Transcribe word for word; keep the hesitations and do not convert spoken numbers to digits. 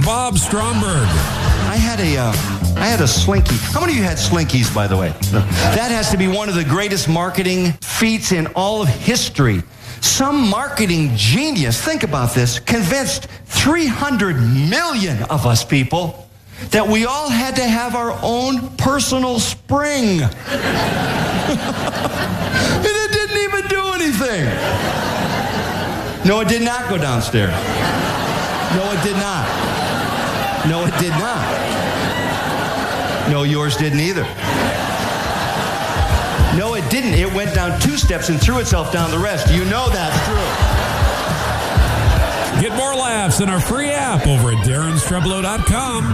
Bob Stromberg. I had a, uh, I had a Slinky. How many of you had Slinkies, by the way? That has to be one of the greatest marketing feats in all of history. Some marketing genius, think about this, convinced three hundred million of us people that we all had to have our own personal spring. And it didn't even do anything. No, it did not go downstairs. No, it did not. No, it did not. No, yours didn't either. No, it didn't. It went down two steps and threw itself down the rest. You know that's true. Get more laughs in our free app over at Darren Streblow dot com.